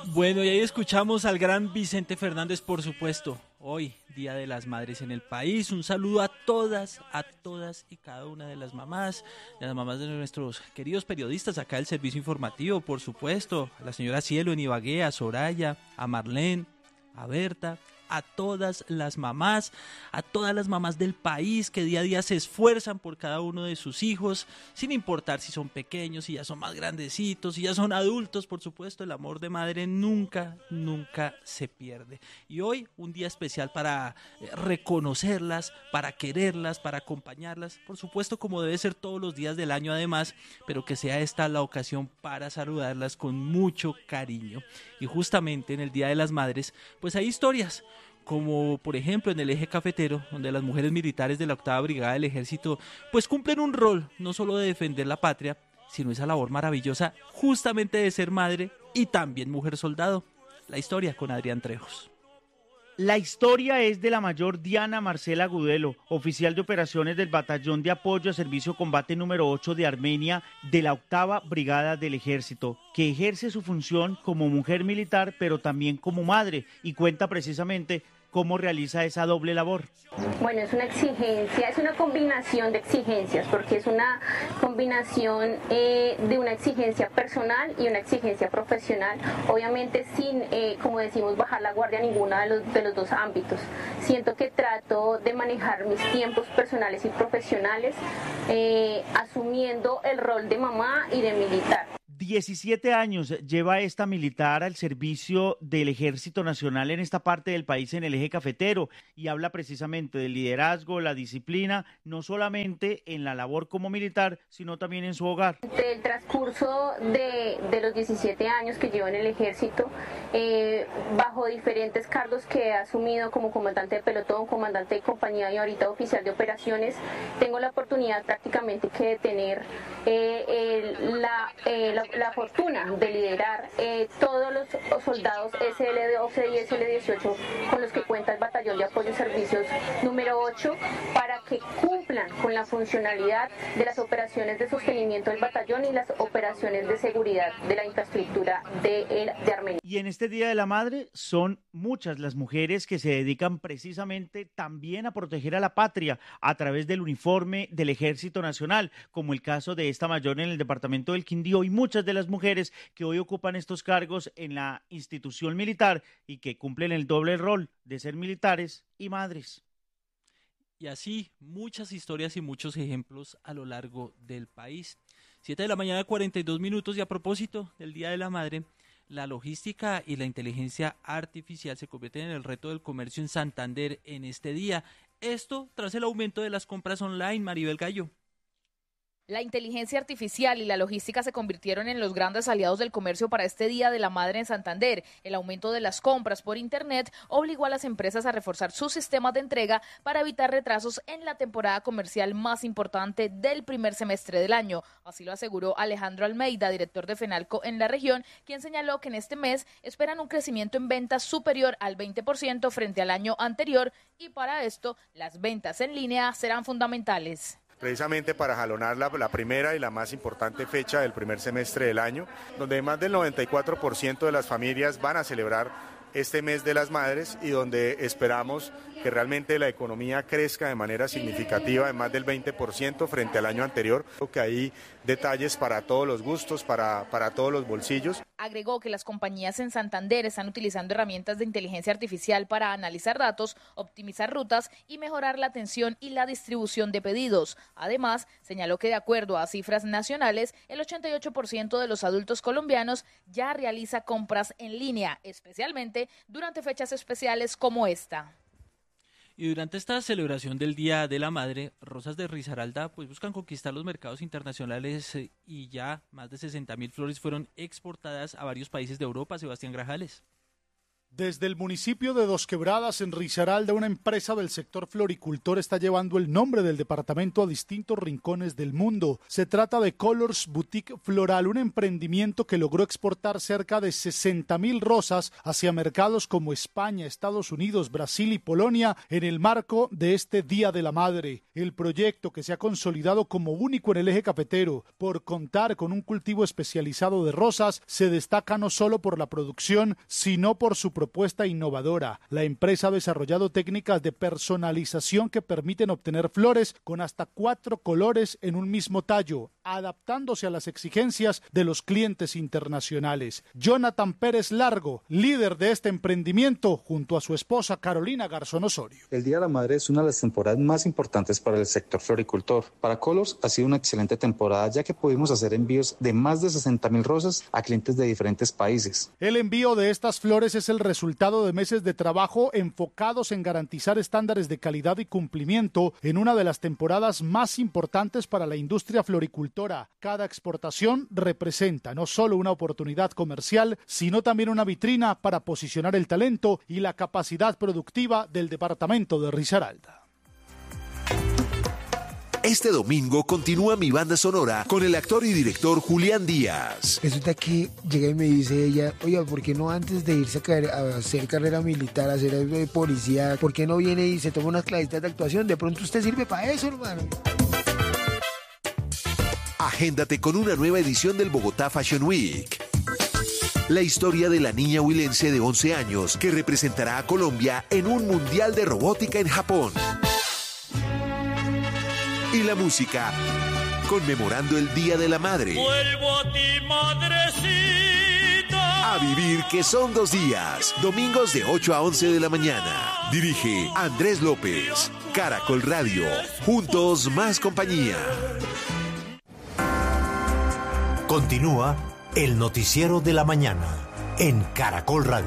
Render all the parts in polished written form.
Bueno, y ahí escuchamos al gran Vicente Fernández, por supuesto. Hoy, Día de las Madres en el país. Un saludo a todas y cada una de las mamás de nuestros queridos periodistas acá del Servicio Informativo, por supuesto. A la señora Cielo en Ibagué, a Soraya, a Marlene, a Berta, a todas las mamás del país que día a día se esfuerzan por cada uno de sus hijos, sin importar si son pequeños, si ya son más grandecitos, si ya son adultos, por supuesto, el amor de madre nunca se pierde. Y hoy un día especial para reconocerlas, para quererlas, para acompañarlas, por supuesto como debe ser todos los días del año además, pero que sea esta la ocasión para saludarlas con mucho cariño. Y justamente en el Día de las Madres, pues hay historias, como por ejemplo en el eje cafetero, donde las mujeres militares de la 8ª Brigada del Ejército pues cumplen un rol no solo de defender la patria, sino esa labor maravillosa justamente de ser madre y también mujer soldado. La historia con Adrián Trejos. La historia es de la mayor Diana Marcela Gudelo, oficial de operaciones del Batallón de Apoyo a Servicio Combate número 8 de Armenia de la 8ª Brigada del Ejército, que ejerce su función como mujer militar, pero también como madre, y cuenta precisamente cómo realiza esa doble labor. Bueno, es una exigencia, es una combinación de exigencias, porque es una combinación de una exigencia personal y una exigencia profesional, obviamente sin, como decimos, bajar la guardia en ninguno de los dos ámbitos. Siento que trato de manejar mis tiempos personales y profesionales, asumiendo el rol de mamá y de militar. 17 años lleva esta militar al servicio del Ejército Nacional en esta parte del país, en el eje cafetero, y habla precisamente del liderazgo, la disciplina, no solamente en la labor como militar, sino también en su hogar. Del transcurso de los 17 años que llevo en el Ejército, bajo diferentes cargos que he asumido como comandante de pelotón, comandante de compañía y ahorita oficial de operaciones, tengo la oportunidad prácticamente que de tener la fortuna de liderar todos los soldados SL12 y SL18 con los que cuenta el Batallón de Apoyo y Servicios número 8 para que cumplan con la funcionalidad de las operaciones de sostenimiento del batallón y las operaciones de seguridad de la infraestructura de Armenia. Y en este Día de la Madre son muchas las mujeres que se dedican precisamente también a proteger a la patria a través del uniforme del Ejército Nacional, como el caso de esta mayor en el departamento del Quindío y muchas de las mujeres que hoy ocupan estos cargos en la institución militar y que cumplen el doble rol de ser militares y madres. Y así muchas historias y muchos ejemplos a lo largo del país. 7:42 a.m. y a propósito del Día de la Madre, la logística y la inteligencia artificial se convierten en el reto del comercio en Santander en este día. Esto tras el aumento de las compras online, Maribel Gallo. La inteligencia artificial y la logística se convirtieron en los grandes aliados del comercio para este Día de la Madre en Santander. El aumento de las compras por Internet obligó a las empresas a reforzar sus sistemas de entrega para evitar retrasos en la temporada comercial más importante del primer semestre del año. Así lo aseguró Alejandro Almeida, director de FENALCO en la región, quien señaló que en este mes esperan un crecimiento en ventas superior al 20% frente al año anterior y para esto las ventas en línea serán fundamentales. Precisamente para jalonar la primera y la más importante fecha del primer semestre del año, donde más del 94% de las familias van a celebrar este mes de las madres y donde esperamos que realmente la economía crezca de manera significativa, de más del 20% frente al año anterior. Creo que hay detalles para todos los gustos, para todos los bolsillos. Agregó que las compañías en Santander están utilizando herramientas de inteligencia artificial para analizar datos, optimizar rutas y mejorar la atención y la distribución de pedidos. Además, señaló que de acuerdo a cifras nacionales, el 88% de los adultos colombianos ya realiza compras en línea, especialmente durante fechas especiales como esta. Y durante esta celebración del Día de la Madre, Rosas de Risaralda pues buscan conquistar los mercados internacionales y ya más de 60.000 flores fueron exportadas a varios países de Europa. Sebastián Grajales. Desde el municipio de Dos Quebradas, en Risaralda, una empresa del sector floricultor está llevando el nombre del departamento a distintos rincones del mundo. Se trata de Colors Boutique Floral, un emprendimiento que logró exportar cerca de 60.000 rosas hacia mercados como España, Estados Unidos, Brasil y Polonia en el marco de este Día de la Madre. El proyecto, que se ha consolidado como único en el eje cafetero por contar con un cultivo especializado de rosas, se destaca no solo por la producción, sino por su propuesta innovadora. La empresa ha desarrollado técnicas de personalización que permiten obtener flores con hasta 4 colores en un mismo tallo, adaptándose a las exigencias de los clientes internacionales. Jonathan Pérez Largo, líder de este emprendimiento, junto a su esposa Carolina Garzón Osorio. El Día de la Madre es una de las temporadas más importantes para el sector floricultor. Para Colors ha sido una excelente temporada, ya que pudimos hacer envíos de más de 60.000 rosas a clientes de diferentes países. El envío de estas flores es el resultado de meses de trabajo enfocados en garantizar estándares de calidad y cumplimiento en una de las temporadas más importantes para la industria floricultora. Cada exportación representa no solo una oportunidad comercial, sino también una vitrina para posicionar el talento y la capacidad productiva del departamento de Risaralda. Este domingo continúa Mi Banda Sonora con el actor y director Julián Díaz. Resulta que llega y me dice ella, oiga, ¿por qué no antes de irse a hacer carrera militar, a hacer policía, por qué no viene y se toma unas clasitas de actuación? De pronto usted sirve para eso, hermano. Agéndate con una nueva edición del Bogotá Fashion Week. La historia de la niña huilense de 11 años que representará a Colombia en un mundial de robótica en Japón. Y la música, conmemorando el Día de la Madre. Vuelvo a ti, madrecita. A vivir, que son 2 días. Domingos de 8 a 11 de la mañana. Dirige Andrés López. Caracol Radio. Juntos más compañía. Continúa el noticiero de la mañana en Caracol Radio.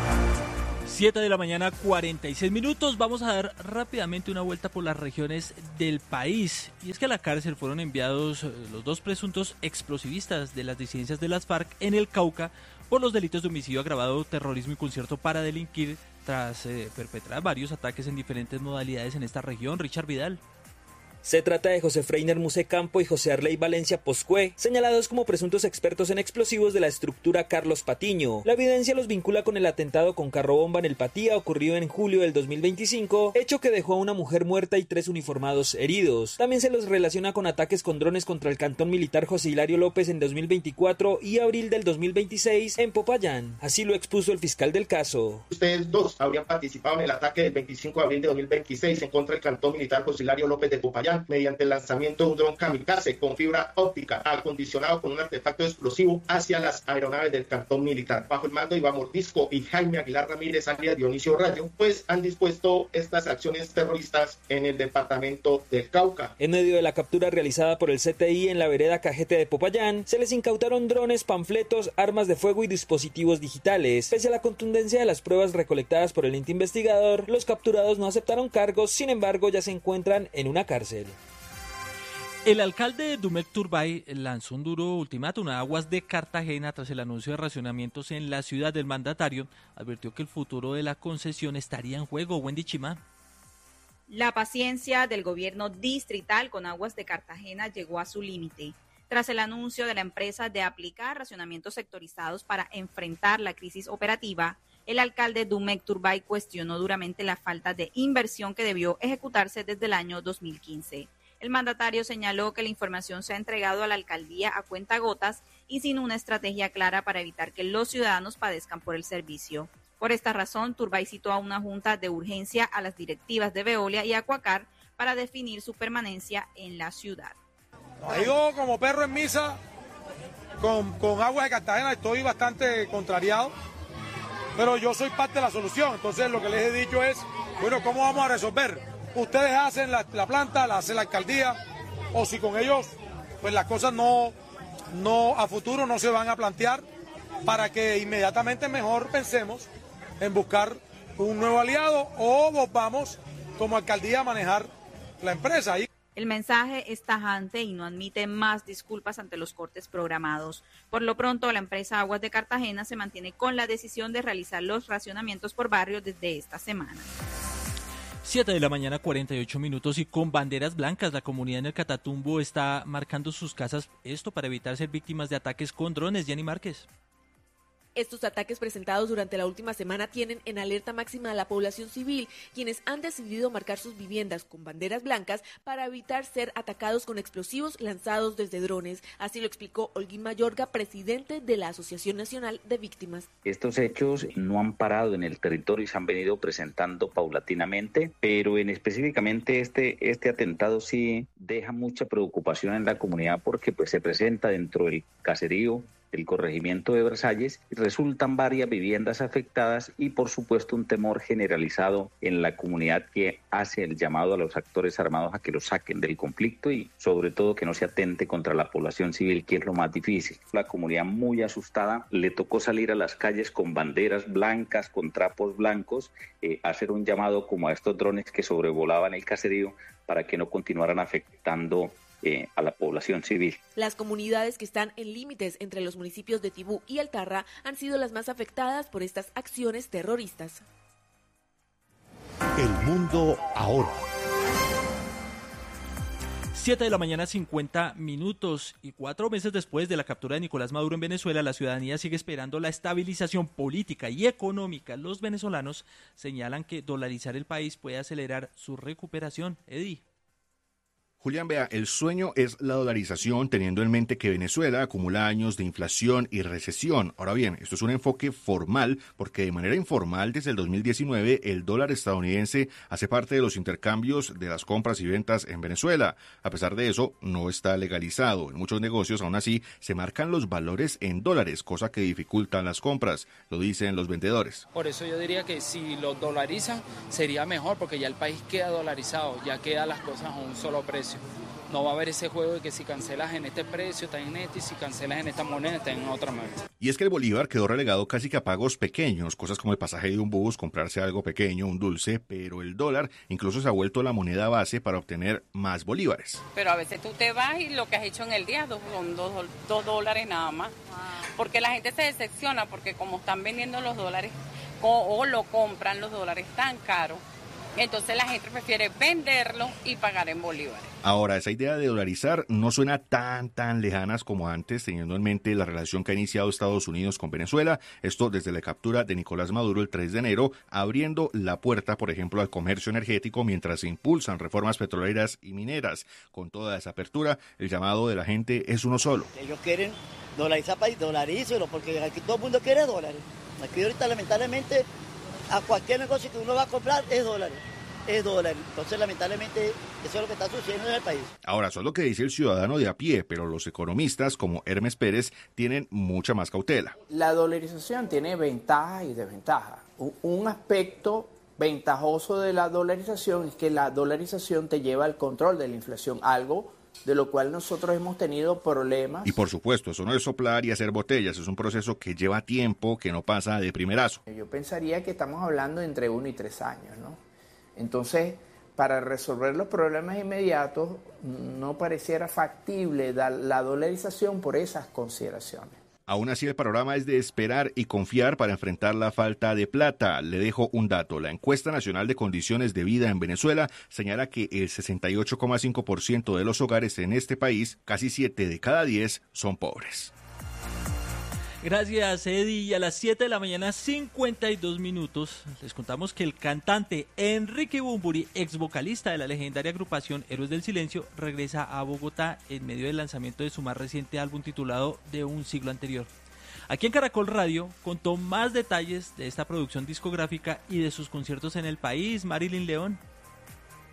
7 de la mañana, 46 minutos. Vamos a dar rápidamente una vuelta por las regiones del país. Y es que a la cárcel fueron enviados los 2 presuntos explosivistas de las disidencias de las FARC en el Cauca por los delitos de homicidio agravado, terrorismo y concierto para delinquir tras perpetrar varios ataques en diferentes modalidades en esta región. Richard Vidal. Se trata de José Freiner Muse Campo y José Arley Valencia Poscue, señalados como presuntos expertos en explosivos de la estructura Carlos Patiño. La evidencia los vincula con el atentado con carro bomba en el Patía ocurrido en julio del 2025, hecho que dejó a una mujer muerta y 3 uniformados heridos. También se los relaciona con ataques con drones contra el cantón militar José Hilario López en 2024 y abril del 2026 en Popayán. Así lo expuso el fiscal del caso. Ustedes 2 habrían participado en el ataque del 25 de abril de 2026 en contra del cantón militar José Hilario López de Popayán, mediante el lanzamiento de un dron kamikaze con fibra óptica acondicionado con un artefacto explosivo hacia las aeronaves del cantón militar. Bajo el mando de Iván Mordisco y Jaime Aguilar Ramírez, alias Dionisio Rayo, pues han dispuesto estas acciones terroristas en el departamento del Cauca. En medio de la captura realizada por el CTI en la vereda Cajete de Popayán, se les incautaron drones, panfletos, armas de fuego y dispositivos digitales. Pese a la contundencia de las pruebas recolectadas por el ente investigador, los capturados no aceptaron cargos, sin embargo ya se encuentran en una cárcel. El alcalde Dumek Turbay lanzó un duro ultimátum a Aguas de Cartagena tras el anuncio de racionamientos en la ciudad. Del mandatario advirtió que el futuro de la concesión estaría en juego. Wendy Chimá. La paciencia del gobierno distrital con Aguas de Cartagena llegó a su límite. Tras el anuncio de la empresa de aplicar racionamientos sectorizados para enfrentar la crisis operativa, el alcalde Dumek Turbay cuestionó duramente la falta de inversión que debió ejecutarse desde el año 2015. El mandatario señaló que la información se ha entregado a la alcaldía a cuentagotas y sin una estrategia clara para evitar que los ciudadanos padezcan por el servicio. Por esta razón, Turbay citó a una junta de urgencia a las directivas de Veolia y Acuacar para definir su permanencia en la ciudad. Yo como perro en misa, con Aguas de Cartagena estoy bastante contrariado, pero yo soy parte de la solución. Entonces lo que les he dicho es, bueno, ¿cómo vamos a resolver? Ustedes hacen la planta, la hace la alcaldía, o si con ellos, pues las cosas no a futuro no se van a plantear, para que inmediatamente mejor pensemos en buscar un nuevo aliado o vamos como alcaldía a manejar la empresa. El mensaje es tajante y no admite más disculpas ante los cortes programados. Por lo pronto, la empresa Aguas de Cartagena se mantiene con la decisión de realizar los racionamientos por barrio desde esta semana. 7 de la mañana, 48 minutos, y con banderas blancas la comunidad en el Catatumbo está marcando sus casas, esto para evitar ser víctimas de ataques con drones. Jenny Márquez. Estos ataques presentados durante la última semana tienen en alerta máxima a la población civil, quienes han decidido marcar sus viviendas con banderas blancas para evitar ser atacados con explosivos lanzados desde drones. Así lo explicó Holguín Mayorga, presidente de la Asociación Nacional de Víctimas. Estos hechos no han parado en el territorio y se han venido presentando paulatinamente, pero específicamente este atentado sí deja mucha preocupación en la comunidad porque pues se presenta dentro del caserío, el corregimiento de Versalles, resultan varias viviendas afectadas y por supuesto un temor generalizado en la comunidad que hace el llamado a los actores armados a que los saquen del conflicto y sobre todo que no se atente contra la población civil, que es lo más difícil. La comunidad muy asustada, le tocó salir a las calles con banderas blancas, con trapos blancos, hacer un llamado como a estos drones que sobrevolaban el caserío para que no continuaran afectando a la población civil. Las comunidades que están en límites entre los municipios de Tibú y Altarra han sido las más afectadas por estas acciones terroristas. El mundo ahora. 7 de la mañana, 50 minutos, y 4 meses después de la captura de Nicolás Maduro en Venezuela, la ciudadanía sigue esperando la estabilización política y económica. Los venezolanos señalan que dolarizar el país puede acelerar su recuperación. Eddie. Julián, vea, el sueño es la dolarización, teniendo en mente que Venezuela acumula años de inflación y recesión. Ahora bien, esto es un enfoque formal, porque de manera informal, desde el 2019, el dólar estadounidense hace parte de los intercambios de las compras y ventas en Venezuela. A pesar de eso, no está legalizado. En muchos negocios, aún así, se marcan los valores en dólares, cosa que dificulta las compras, lo dicen los vendedores. Por eso yo diría que si lo dolarizan, sería mejor, porque ya el país queda dolarizado, ya quedan las cosas a un solo precio. No va a haber ese juego de que si cancelas en este precio está en este y si cancelas en esta moneda está en otra moneda. Y es que el bolívar quedó relegado casi que a pagos pequeños, cosas como el pasaje de un bus, comprarse algo pequeño, un dulce, pero el dólar incluso se ha vuelto la moneda base para obtener más bolívares. Pero a veces tú te vas y lo que has hecho en el día son $2 nada más, porque la gente se decepciona porque como están vendiendo los dólares o lo compran los dólares tan caros, entonces la gente prefiere venderlo y pagar en bolívares. Ahora, esa idea de dolarizar no suena tan lejanas como antes, teniendo en mente la relación que ha iniciado Estados Unidos con Venezuela, esto desde la captura de Nicolás Maduro el 3 de enero, abriendo la puerta, por ejemplo, al comercio energético mientras se impulsan reformas petroleras y mineras. Con toda esa apertura, el llamado de la gente es uno solo. Ellos quieren dolarizar país, dolarízelo, porque aquí todo el mundo quiere dólares. Aquí ahorita lamentablemente a cualquier negocio que uno va a comprar es dólares. Entonces, lamentablemente, eso es lo que está sucediendo en el país. Ahora, eso es lo que dice el ciudadano de a pie, pero los economistas, como Hermes Pérez, tienen mucha más cautela. La dolarización tiene ventajas y desventajas. Un aspecto ventajoso de la dolarización es que la dolarización te lleva al control de la inflación, algo de lo cual nosotros hemos tenido problemas. Y por supuesto, eso no es soplar y hacer botellas, es un proceso que lleva tiempo, que no pasa de primerazo. Yo pensaría que estamos hablando de entre 1 y 3 años, ¿no? Entonces, para resolver los problemas inmediatos, no pareciera factible la dolarización por esas consideraciones. Aún así, el panorama es de esperar y confiar para enfrentar la falta de plata. Le dejo un dato. La encuesta nacional de condiciones de vida en Venezuela señala que el 68,5% de los hogares en este país, casi 7 de cada 10, son pobres. Gracias, Eddie. Y a las 7 de la mañana, 52 minutos, les contamos que el cantante Enrique Bunbury, ex vocalista de la legendaria agrupación Héroes del Silencio, regresa a Bogotá en medio del lanzamiento de su más reciente álbum titulado De un siglo anterior. Aquí en Caracol Radio contó más detalles de esta producción discográfica y de sus conciertos en el país. Marilyn León.